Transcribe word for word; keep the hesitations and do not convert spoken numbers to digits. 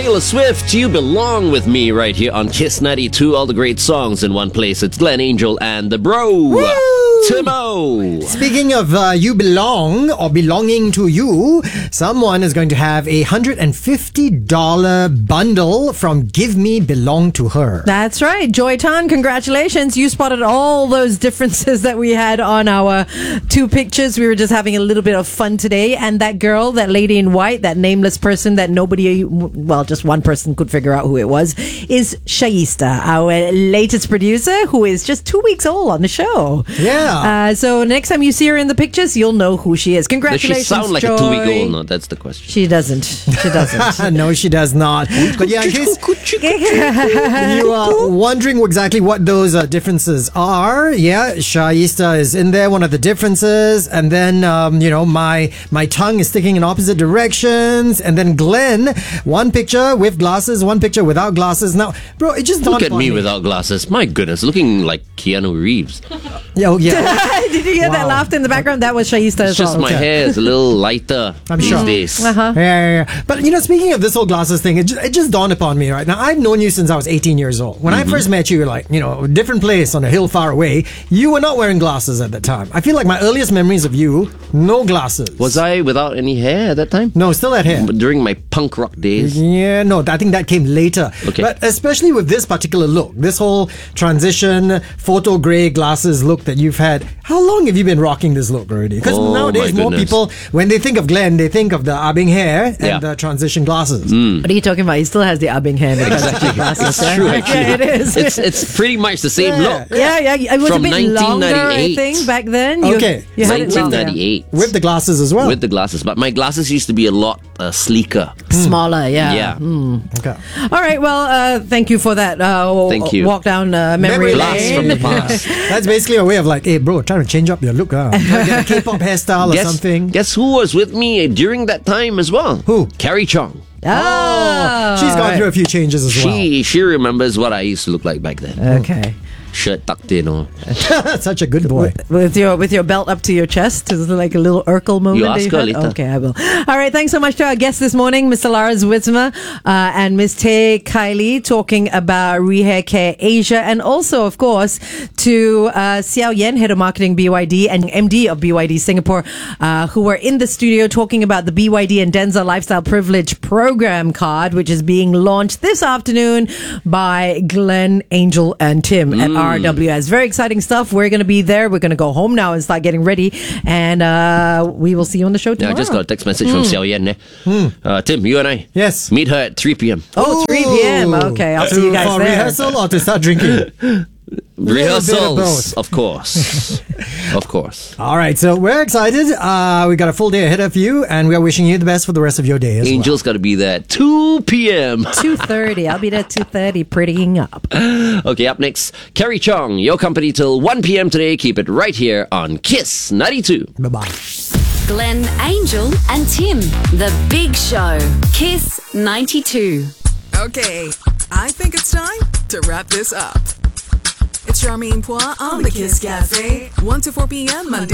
Taylor Swift, You Belong With Me right here on Kiss ninety-two. All the great songs in one place. It's Glenn Angel and the Bro. Woo! Timo. Speaking of uh, you belong or belonging to you, someone is going to have a one hundred fifty dollars bundle from Give Me Belong to Her. That's right. Joy Tan, congratulations. You spotted all those differences that we had on our two pictures. We were just having a little bit of fun today. And that girl, that lady in white, that nameless person that nobody, well, just one person could figure out who it was, is Shaista, our latest producer, who is just two weeks old on the show. Yeah. Uh, so next time you see her in the pictures, you'll know who she is. Congratulations, Does she sound like Joy. a two-week-old? No, that's the question. She doesn't. She doesn't. No, she does not. But yeah, in case you are wondering exactly what those uh, differences are, yeah, Shaista is in there, one of the differences. And then, um, you know, my my tongue is sticking in opposite directions. And then Glenn, one picture with glasses, one picture without glasses. Now, bro, it just Look dawned at on me without glasses. My goodness, looking like Keanu Reeves. Yeah, oh, yeah. Did you hear that Wow. laughter in the background? That was Shaista as It's just well. my hair is a little lighter I'm these sure. days. Uh-huh. Yeah, yeah, yeah. But, you know, speaking of this whole glasses thing, it just, it just dawned upon me, right? Now, I've known you since I was eighteen years old. When Mm-hmm. I first met you, you're like, you know, a different place on a hill far away. You were not wearing glasses at the time. I feel like my earliest memories of you, no glasses. Was I without any hair at that time? No, still that hair. But during my punk rock days. Yeah, no, I think that came later. Okay. But especially with this particular look, this whole transition, photo grey glasses look that you've had, how long have you been rocking this look already? Because Oh, nowadays, my more goodness. people, when they think of Glenn, they think of the Abing hair and Yeah. the transition glasses. What are you talking about? He still has the Abing hair. Exactly. Glasses, It's true, right? actually. Yeah, it is. It's, it's pretty much the same Yeah. look. yeah, yeah. It was From a bit longer, I nineteen ninety-eight. think, back then. You, Okay. You had it nineteen longer. ninety-eight. With the glasses as well. With the glasses. But my glasses used to be a lot uh, sleeker. Smaller, yeah. Yeah. Hmm. Okay. All right. Well, uh, thank you for that. Uh, Thank you. Walk down uh, memory Memory Blast lane. from the past. That's basically a way of like, hey, bro, trying to change up your look. Huh? Trying to get a K-pop hairstyle or guess, something. guess who was with me during that time as well? Who? Carrie Chong. Oh, She's gone right. through a few changes as She she remembers what I used to look like back then. Okay. Shirt tucked in or well. Such a good boy. With your with your belt up to your chest, is it like a little Urkel moment? You that ask you've her had? later. Okay, I will. All right, thanks so much to our guests this morning, Mister Lars Witzma uh, and Miss Tay Kylie, talking about Rehair Care Asia, and also, of course, to uh, Xiao Yen, Head of Marketing B Y D and M D of B Y D Singapore, uh, who were in the studio talking about the B Y D and Denza Lifestyle Privilege Program card, which is being launched this afternoon by Glenn, Angel, and Tim at R W S. Very exciting stuff. We're going to be there. We're going to go home now and start getting ready. And uh, we will see you on the show yeah, tomorrow. I just got a text message from Xiao Yan. Eh? Uh, Tim, you and I. Yes. Meet her at three p.m. Oh, three p.m. Okay, I'll see you guys For there. rehearsal or to start drinking? Rehearsals, of course. Of course. All right, so we're excited. Uh, we got a full day ahead of you, and we are wishing you the best for the rest of your day as Angel's got to be there at two p.m. two thirty. I'll be there at two thirty, prettying up. Okay, up next, Carrie Chong, your company till one p.m. today. Keep it right here on Kiss ninety-two. well. Bye-bye. Glenn, Angel, and Tim. The Big Show. Kiss ninety-two. Okay, I think it's time to wrap this up. It's Charmaine Pois on the Kiss Cafe, one to four p.m. Monday